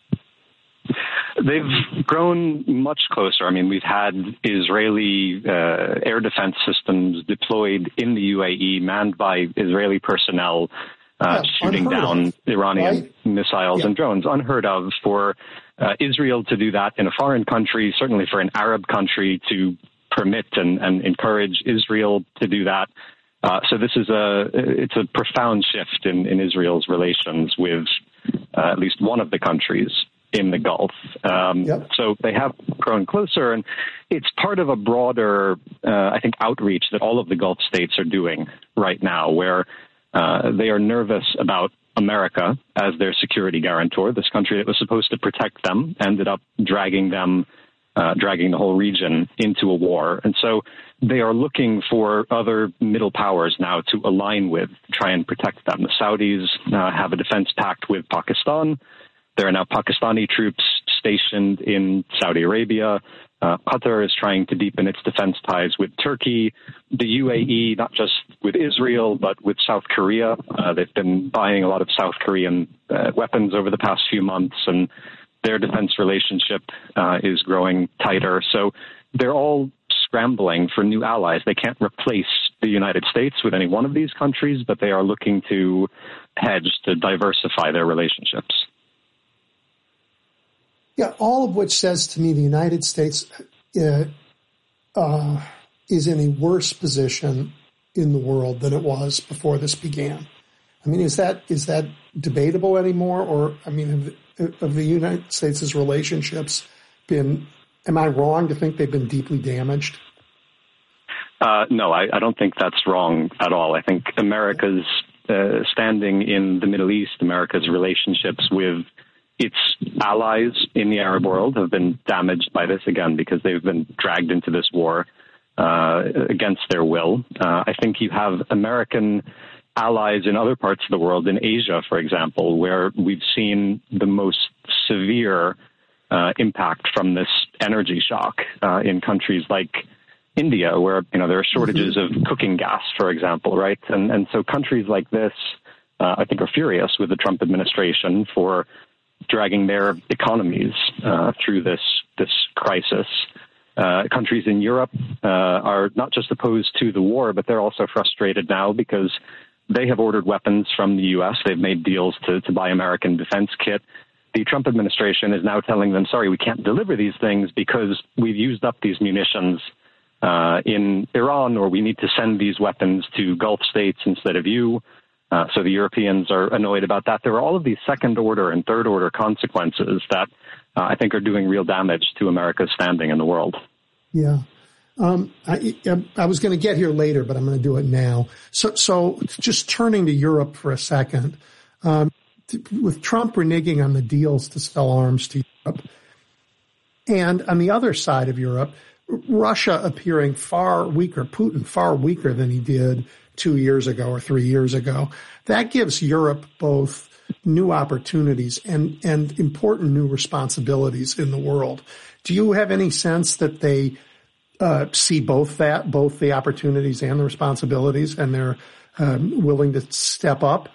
They've grown much closer. I mean, we've had Israeli uh, air defense systems deployed in the U A E, manned by Israeli personnel, Uh, yeah, shooting down of, Iranian right? missiles yeah. and drones. Unheard of for uh, Israel to do that in a foreign country, certainly for an Arab country to permit and, and encourage Israel to do that. Uh, so this is a it's a profound shift in, in Israel's relations with uh, at least one of the countries in the Gulf. Um, yep. So they have grown closer, and it's part of a broader, uh, I think, outreach that all of the Gulf states are doing right now, where Uh, they are nervous about America as their security guarantor. This country that was supposed to protect them ended up dragging them, uh, dragging the whole region into a war. And so they are looking for other middle powers now to align with, to try and protect them. The Saudis uh, have a defense pact with Pakistan. There are now Pakistani troops stationed in Saudi Arabia. Uh, Qatar is trying to deepen its defense ties with Turkey, the U A E, not just with Israel, but with South Korea. Uh, they've been buying a lot of South Korean uh, weapons over the past few months, and their defense relationship uh, is growing tighter. So they're all scrambling for new allies. They can't replace the United States with any one of these countries, but they are looking to hedge, to diversify their relationships. Yeah, all of which says to me the United States uh, uh, is in a worse position in the world than it was before this began. I mean, is that is that debatable anymore? Or, I mean, have, have the United States' relationships been, am I wrong to think they've been deeply damaged? Uh, no, I, I don't think that's wrong at all. I think America's uh, standing in the Middle East, America's relationships with its allies in the Arab world have been damaged by this, again, because they've been dragged into this war uh, against their will. Uh, I think you have American allies in other parts of the world, in Asia, for example, where we've seen the most severe uh, impact from this energy shock uh, in countries like India, where you know there are shortages mm-hmm. of cooking gas, for example, right? And, and so countries like this, uh, I think, are furious with the Trump administration for dragging their economies uh, through this this crisis. Uh, countries in Europe uh, are not just opposed to the war, but they're also frustrated now because they have ordered weapons from the U S. They've made deals to, to buy American defense kit. The Trump administration is now telling them, sorry, we can't deliver these things because we've used up these munitions uh, in Iran, or we need to send these weapons to Gulf states instead of you. Uh, so the Europeans are annoyed about that. There are all of these second-order and third-order consequences that uh, I think are doing real damage to America's standing in the world. Yeah. Um, I, I was going to get here later, but I'm going to do it now. So, so just turning to Europe for a second, um, with Trump reneging on the deals to sell arms to Europe, and on the other side of Europe, Russia appearing far weaker, Putin far weaker than he did two years ago or three years ago. That gives Europe both new opportunities and, and important new responsibilities in the world. Do you have any sense that they uh, see both that, both the opportunities and the responsibilities, and they're um, willing to step up?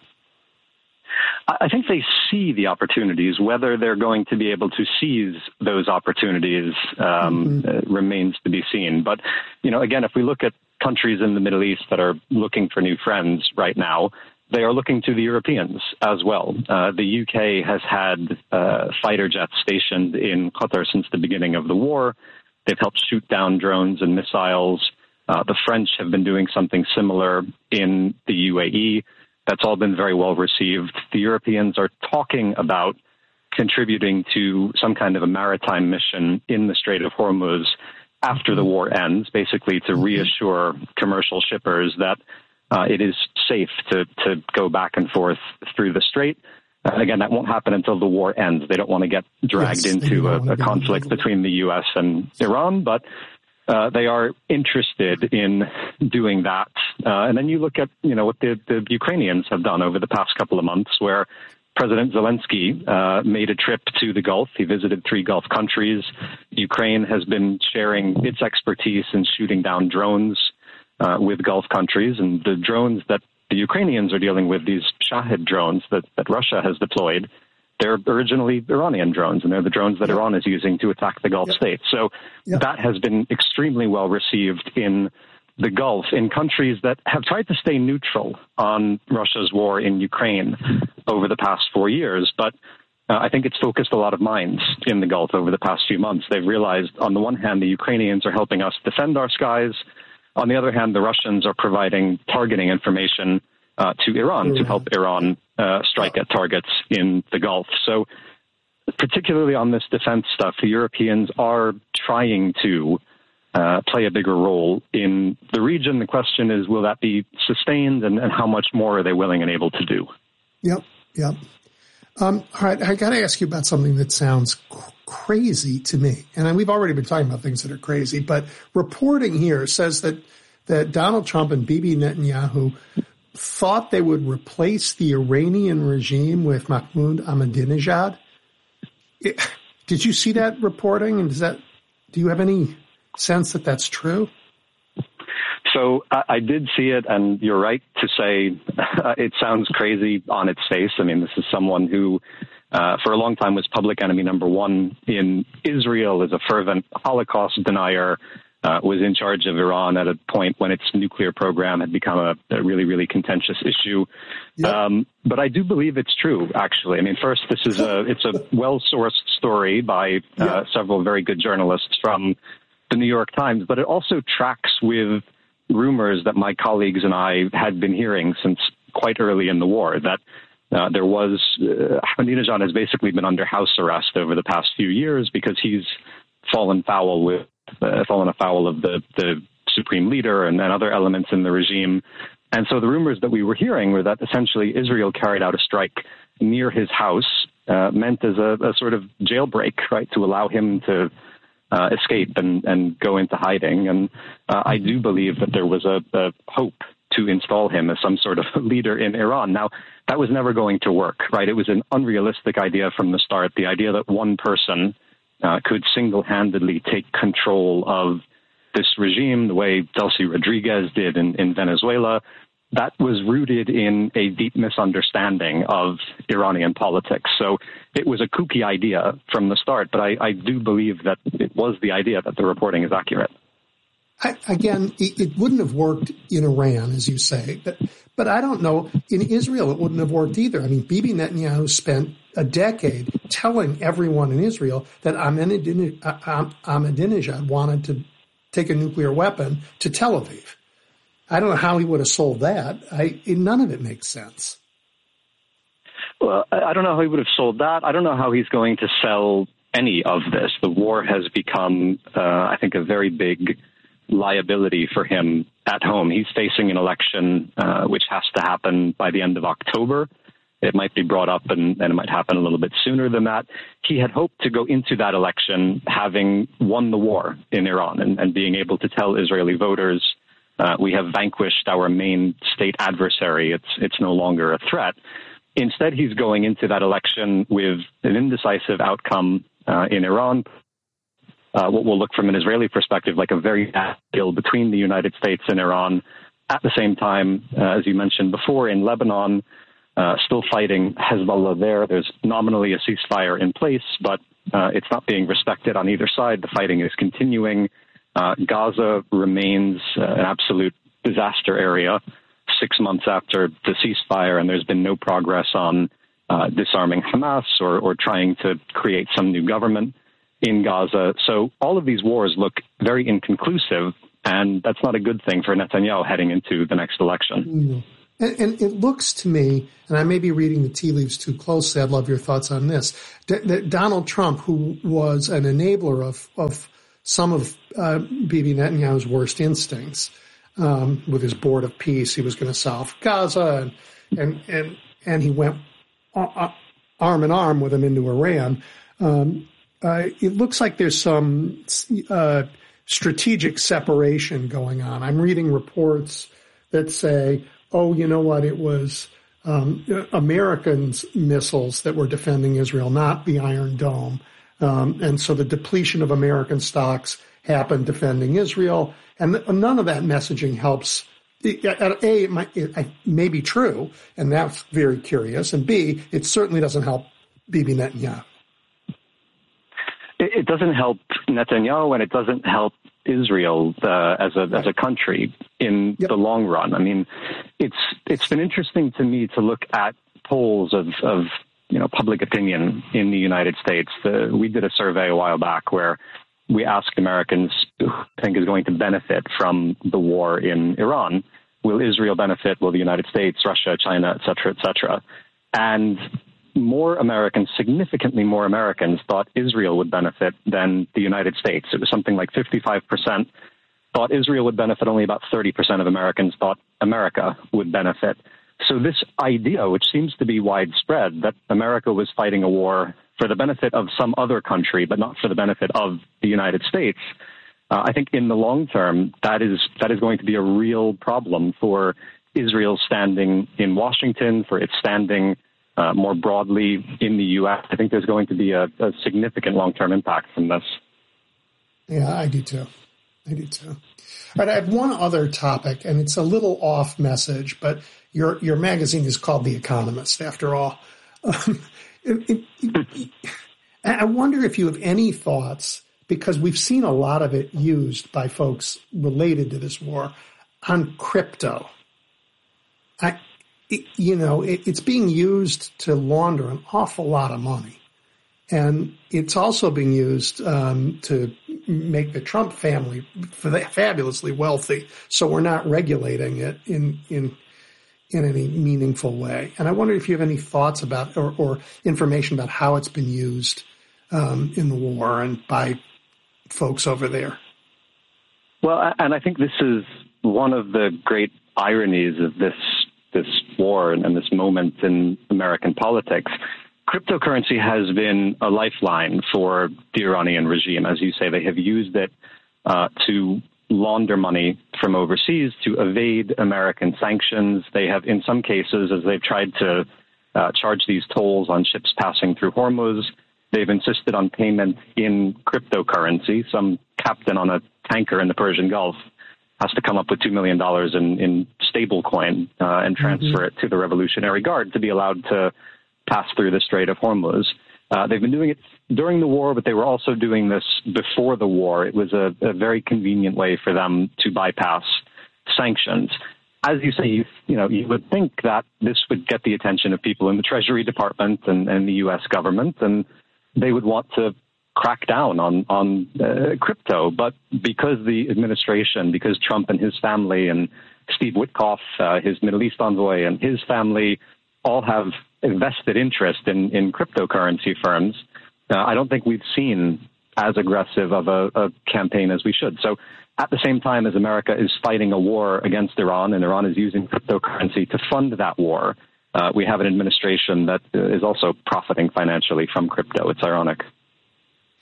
I think they see the opportunities. Whether they're going to be able to seize those opportunities um, mm-hmm. uh, remains to be seen. But, you know, again, if we look at countries in the Middle East that are looking for new friends right now, they are looking to the Europeans as well. Uh, the U K has had uh, fighter jets stationed in Qatar since the beginning of the war. They've helped shoot down drones and missiles. Uh, the French have been doing something similar in the U A E. That's all been very well received. The Europeans are talking about contributing to some kind of a maritime mission in the Strait of Hormuz after the war ends, basically to reassure commercial shippers that uh, it is safe to, to go back and forth through the strait. Uh, again, that won't happen until the war ends. They don't want to get dragged yes, into a, a conflict between the U S and Iran, but Uh, they are interested in doing that. Uh, and then you look at, you know, what the, the Ukrainians have done over the past couple of months, where President Zelensky uh, made a trip to the Gulf. He visited three Gulf countries. Ukraine has been sharing its expertise in shooting down drones uh, with Gulf countries. And the drones that the Ukrainians are dealing with, these Shahed drones that, that Russia has deployed, they're originally Iranian drones, and they're the drones that yep. Iran is using to attack the Gulf yep. states. So yep. that has been extremely well received in the Gulf, in countries that have tried to stay neutral on Russia's war in Ukraine over the past four years. But uh, I think it's focused a lot of minds in the Gulf over the past few months. They've realized, on the one hand, the Ukrainians are helping us defend our skies. On the other hand, the Russians are providing targeting information Uh, to Iran to help Iran uh, strike at targets in the Gulf. So particularly on this defense stuff, the Europeans are trying to uh, play a bigger role in the region. The question is, will that be sustained, and, and how much more are they willing and able to do? Yep, yep. Um, all right, I got to ask you about something that sounds cr- crazy to me. And we've already been talking about things that are crazy, but reporting here says that, that Donald Trump and Bibi Netanyahu thought they would replace the Iranian regime with Mahmoud Ahmadinejad. It, did you see that reporting? And does that, do you have any sense that that's true? So I, I did see it, and you're right to say uh, it sounds crazy on its face. I mean, this is someone who, uh, for a long time, was public enemy number one in Israel, is a fervent Holocaust denier. Uh, was in charge of Iran at a point when its nuclear program had become a, a really, really contentious issue. Yep. Um, but I do believe it's true, actually. I mean, first, this is a it's a well-sourced story by uh, yep. several very good journalists from the New York Times, but it also tracks with rumors that my colleagues and I had been hearing since quite early in the war, that uh, there was uh, Ahmadinejad has basically been under house arrest over the past few years because he's fallen foul with Uh, fallen afoul of the, the supreme leader and, and other elements in the regime. And so the rumors that we were hearing were that essentially Israel carried out a strike near his house, uh, meant as a, a sort of jailbreak, right, to allow him to uh, escape and, and go into hiding. And uh, I do believe that there was a, a hope to install him as some sort of leader in Iran. Now, that was never going to work, right? It was an unrealistic idea from the start, the idea that one person Uh, could single-handedly take control of this regime the way Delcy Rodriguez did in, in Venezuela. That was rooted in a deep misunderstanding of Iranian politics. So it was a kooky idea from the start, but I, I do believe that it was the idea that the reporting is accurate. I, again, it, it wouldn't have worked in Iran, as you say, but but I don't know. In Israel, it wouldn't have worked either. I mean, Bibi Netanyahu spent a decade telling everyone in Israel that Ahmadinejad wanted to take a nuclear weapon to Tel Aviv. I don't know how he would have sold that. I, none of it makes sense. Well, I don't know how he would have sold that. I don't know how he's going to sell any of this. The war has become, uh, I think, a very big liability for him at home. He's facing an election uh, which has to happen by the end of October. It might be brought up and, and it might happen a little bit sooner than that. He had hoped to go into that election having won the war in Iran and, and being able to tell Israeli voters Uh, we have vanquished our main state adversary. It's it's no longer a threat. Instead, he's going into that election with an indecisive outcome uh, in Iran. Uh, what will look from an Israeli perspective like a very bad deal between the United States and Iran. At the same time, uh, as you mentioned before, in Lebanon, uh, still fighting Hezbollah there. There's nominally a ceasefire in place, but uh, it's not being respected on either side. The fighting is continuing. Uh, Gaza remains uh, an absolute disaster area six months after the ceasefire, and there's been no progress on uh, disarming Hamas or, or trying to create some new government in Gaza. So all of these wars look very inconclusive, and that's not a good thing for Netanyahu heading into the next election. Mm-hmm. And, and it looks to me, and I may be reading the tea leaves too closely, I'd love your thoughts on this, that Donald Trump, who was an enabler of, of some of uh, Bibi Netanyahu's worst instincts, um, with his board of peace, he was going to solve Gaza, and, and, and, and he went arm in arm with him into Iran. Um, uh, it looks like there's some uh, strategic separation going on. I'm reading reports that say, oh, you know what, it was um, Americans' missiles that were defending Israel, not the Iron Dome. Um, and so the depletion of American stocks happened defending Israel. And none of that messaging helps. A, it, might, it may be true, and that's very curious. And B, it certainly doesn't help Bibi Netanyahu. It doesn't help Netanyahu, and it doesn't help Israel uh, as a as a country in yep. the long run. I mean, it's it's been interesting to me to look at polls of, of you know public opinion in the United States. The, we did a survey a while back where we asked Americans who think is going to benefit from the war in Iran. Will Israel benefit? Will the United States, Russia, China, et cetera, et cetera? And more Americans, significantly more Americans, thought Israel would benefit than the United States. It was something like fifty-five percent thought Israel would benefit. Only about thirty percent of Americans thought America would benefit. So this idea, which seems to be widespread, that America was fighting a war for the benefit of some other country, but not for the benefit of the United States, uh, I think in the long term, that is that is going to be a real problem for Israel's standing in Washington, for its standing Uh, more broadly in the U S. I think there's going to be a, a significant long-term impact from this. Yeah, I do too. I do too. All right, I have one other topic, and it's a little off message, but your your magazine is called The Economist, after all. Um, it, it, it, I wonder if you have any thoughts, because we've seen a lot of it used by folks related to this war, on crypto. I It, you know, it, it's being used to launder an awful lot of money. And it's also being used um, to make the Trump family fabulously wealthy. So we're not regulating it in in in any meaningful way. And I wonder if you have any thoughts about or, or information about how it's been used um, in the war and by folks over there. Well, and I think this is one of the great ironies of this this war and this moment in American politics. Cryptocurrency has been a lifeline for the Iranian regime. As you say, they have used it uh, to launder money from overseas, to evade American sanctions. They have, in some cases, as they've tried to uh, charge these tolls on ships passing through Hormuz, they've insisted on payment in cryptocurrency. Some captain on a tanker in the Persian Gulf has to come up with two million dollars in, in stable coin uh, and transfer mm-hmm. it to the Revolutionary Guard to be allowed to pass through the Strait of Hormuz. Uh, they've been doing it during the war, but they were also doing this before the war. It was a, a very convenient way for them to bypass sanctions. As you say, you, you know, you would think that this would get the attention of people in the Treasury Department and, and the U S government, and they would want to crack down on, on uh, crypto. But because the administration, because Trump and his family and Steve Witkoff, uh, his Middle East envoy, and his family all have a vested interest in, in cryptocurrency firms, uh, I don't think we've seen as aggressive of a, a campaign as we should. So at the same time as America is fighting a war against Iran, and Iran is using cryptocurrency to fund that war, uh, we have an administration that is also profiting financially from crypto. It's ironic.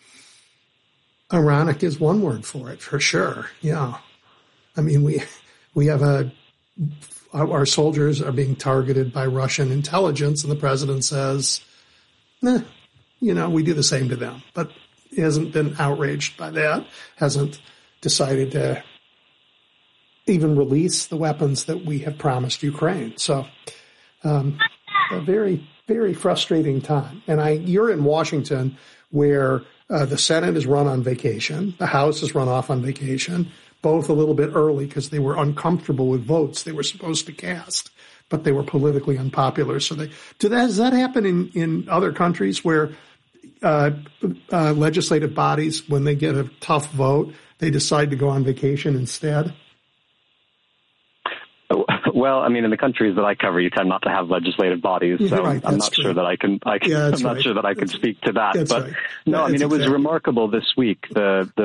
Ironic is one word for it, for sure. Yeah. I mean, we we have a our soldiers are being targeted by Russian intelligence, and the president says, "Nah, you know, we do the same to them," but he hasn't been outraged by that, hasn't decided to even release the weapons that we have promised Ukraine. So, um, a very, very frustrating time. And I, you're in Washington, where uh, the Senate is run on vacation, the House is run off on vacation, both a little bit early because they were uncomfortable with votes they were supposed to cast, but they were politically unpopular. So they, do that, does that happen in, in other countries where uh, uh, legislative bodies, when they get a tough vote, they decide to go on vacation instead? Well, I mean, in the countries that I cover, you tend not to have legislative bodies, so right, I'm not true. sure that I can. I can yeah, I'm not right. sure that I can that's, speak to that. But right. no, yeah, I mean, it was exactly. remarkable this week. The the